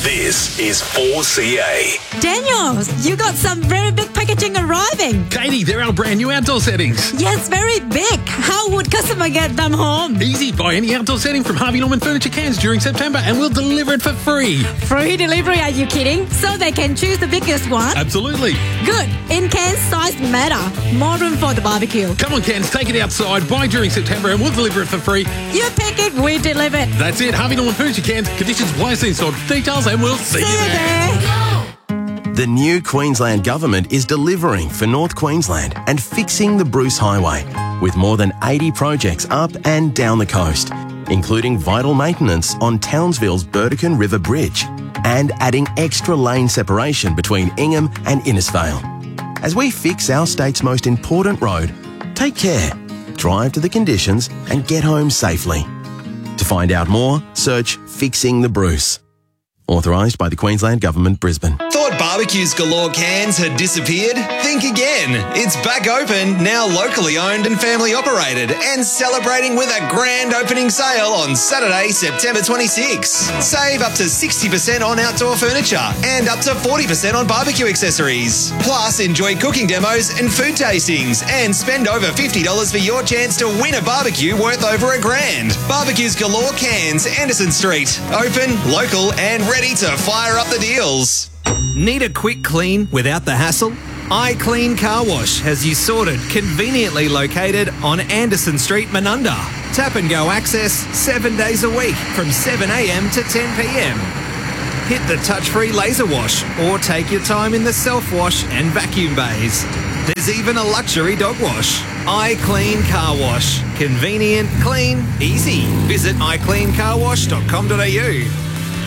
This is 4CA. Daniel, you got some very big packaging arriving. Katie, they're our brand new outdoor settings. Yes, very big. How would customer get them home? Easy. Buy any outdoor setting from Harvey Norman Furniture Cairns during September and we'll deliver it for free. Free delivery, are you kidding? So they can choose the biggest one? Absolutely. Good. In Cairns, size matter. More room for the barbecue. Come on, Cairns, take it outside. Buy during September and we'll deliver it for free. You pick it, we deliver it. That's it. Harvey Norman Furniture Cairns. Conditions apply. See store details and we'll see you there. The new Queensland Government is delivering for North Queensland and fixing the Bruce Highway with more than 80 projects up and down the coast, including vital maintenance on Townsville's Burdekin River Bridge and adding extra lane separation between Ingham and Innisfail. As we fix our state's most important road, take care, drive to the conditions and get home safely. To find out more, search Fixing the Bruce. Authorised by the Queensland Government, Brisbane. Thought Barbecues Galore Cairns had disappeared? Think again. It's back open, now locally owned and family operated, and celebrating with a grand opening sale on Saturday, September 26. Save up to 60% on outdoor furniture and up to 40% on barbecue accessories. Plus, enjoy cooking demos and food tastings and spend over $50 for your chance to win a barbecue worth over $1,000. Barbecues Galore Cairns, Anderson Street. Open, local and ready to fire up the deals. Need a quick clean without the hassle? iClean Car Wash has you sorted, conveniently located on Anderson Street, Menunda. Tap and go access 7 days a week from 7 a.m. to 10 p.m. Hit the touch-free laser wash or take your time in the self-wash and vacuum bays. There's even a luxury dog wash. iClean Car Wash. Convenient, clean, easy. Visit icleancarwash.com.au.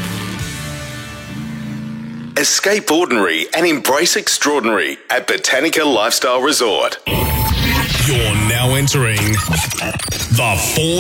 Escape ordinary and embrace extraordinary at Botanica Lifestyle Resort. You're now entering the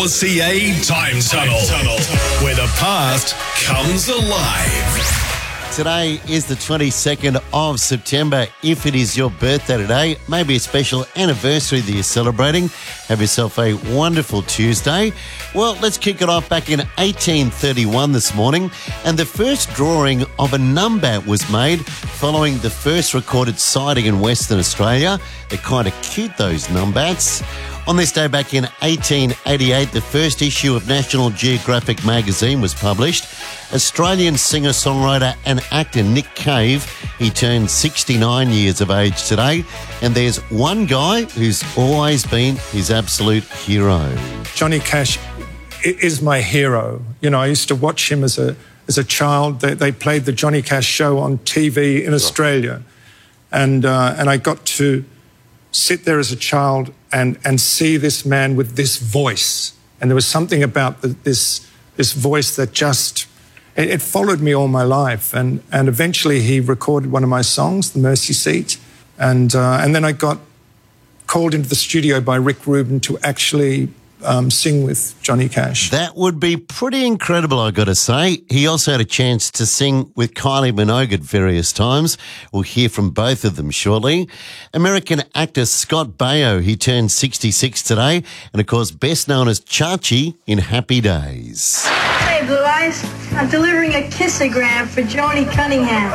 4CA Time Tunnel, where the past comes alive. Today is the 22nd of September. If it is your birthday today, maybe a special anniversary that you're celebrating, have yourself a wonderful Tuesday. Well, let's kick it off back in 1831 this morning, and the first drawing of a numbat was made following the first recorded sighting in Western Australia. They're kind of cute, those numbats. On this day back in 1888, the first issue of National Geographic magazine was published. Australian singer-songwriter and actor Nick Cave, he turned 69 years of age today. And there's one guy who's always been his absolute hero. Johnny Cash is my hero. You know, I used to watch him as a child. They played the Johnny Cash show on TV in Australia. And I got to sit there as a child and see this man with this voice. And there was something about this voice that just, it followed me all my life. And eventually he recorded one of my songs, The Mercy Seat. And then I got called into the studio by Rick Rubin to actually sing with Johnny Cash. That would be pretty incredible, I got to say. He also had a chance to sing with Kylie Minogue at various times. We'll hear from both of them shortly. American actor Scott Baio, he turned 66 today, and of course best known as Chachi in Happy Days. Hey, Blue Eyes, I'm delivering a kissogram for Joni Cunningham.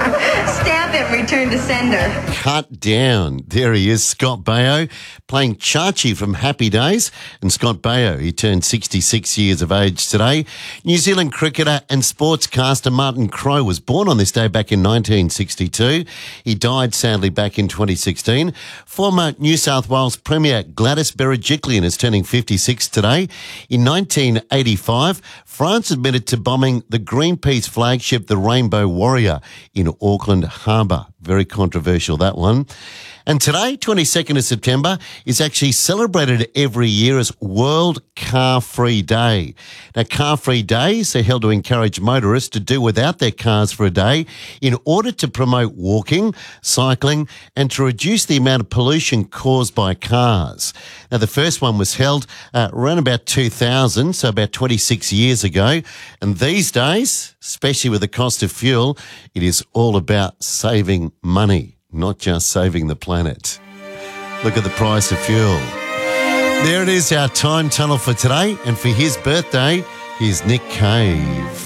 Stamp it, return to sender. Cut down. There he is, Scott Baio, playing Chachi from Happy Days. And Scott Baio, he turned 66 years of age today. New Zealand cricketer and sportscaster Martin Crowe was born on this day back in 1962. He died sadly back in 2016. Former New South Wales Premier Gladys Berejiklian is turning 56 today. In 1985, France admitted to bombing the Greenpeace flagship, the Rainbow Warrior, in Auckland Harbour. Very controversial, that one. And today, 22nd of September, is actually celebrated every year as World Car Free Day. Now, Car Free Days are held to encourage motorists to do without their cars for a day in order to promote walking, cycling, and to reduce the amount of pollution caused by cars. Now, the first one was held around about 2000, so about 26 years ago. And these days, especially with the cost of fuel, it is all about saving money, not just saving the planet. Look at the price of fuel. There it is, our time tunnel for today. And for his birthday, here's Nick Cave.